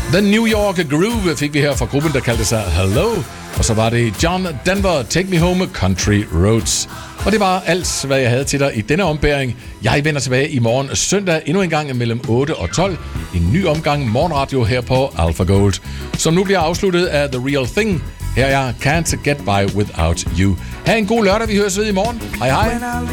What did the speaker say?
The New York Groove fik vi her fra gruppen, der kaldte sig Hello. Og så var det John Denver, Take Me Home, Country Roads. Og det var alt, hvad jeg havde til dig i denne ombæring. Jeg vender tilbage i morgen søndag endnu en gang mellem 8 og 12. En ny omgang morgenradio her på Alpha Gold, som nu bliver afsluttet af The Real Thing. Her er Can't Get By Without You. Ha' en god lørdag, vi høres ved i morgen. Hej hej.